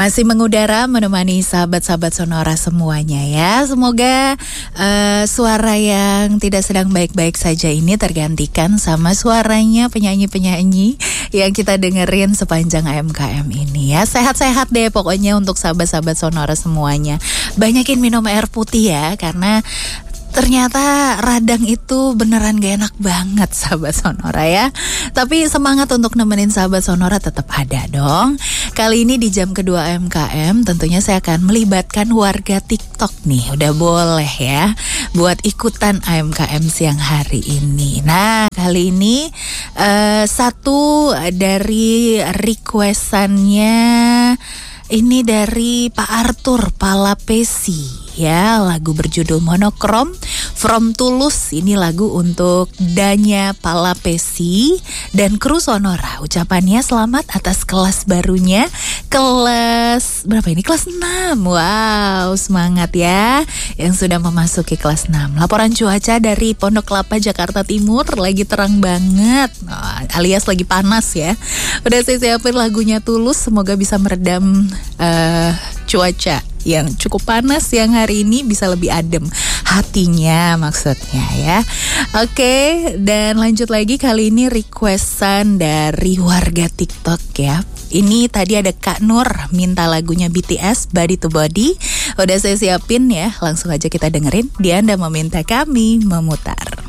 Masih mengudara menemani sahabat-sahabat Sonora semuanya ya. Semoga suara yang tidak sedang baik-baik saja ini tergantikan sama suaranya penyanyi-penyanyi yang kita dengerin sepanjang AMKM ini ya. Sehat-sehat deh pokoknya untuk sahabat-sahabat Sonora semuanya. Banyakin minum air putih ya, karena ternyata radang itu beneran gak enak banget sahabat Sonora ya. Tapi semangat untuk nemenin sahabat Sonora tetap ada dong. Kali ini di jam kedua AMKM tentunya saya akan melibatkan warga TikTok nih. Udah boleh ya buat ikutan AMKM siang hari ini. Nah kali ini satu dari requestannya ini dari Pak Arthur Palapesi ya, lagu berjudul Monokrom From Tulus. Ini lagu untuk Danya Palapesi dan kru Sonora. Ucapannya selamat atas kelas barunya, kelas berapa ini? Kelas 6. Wow, semangat ya yang sudah memasuki kelas 6. Laporan cuaca dari Pondok Kelapa Jakarta Timur lagi terang banget, alias lagi panas ya. Udah saya siapin lagunya Tulus, semoga bisa meredam cuaca yang cukup panas yang hari ini, bisa lebih adem hatinya maksudnya ya. Oke, dan lanjut lagi, kali ini requestan dari warga TikTok ya. Ini tadi ada Kak Nur minta lagunya BTS Body to Body. Udah saya siapin ya, langsung aja kita dengerin. Dia Anda meminta, kami memutar.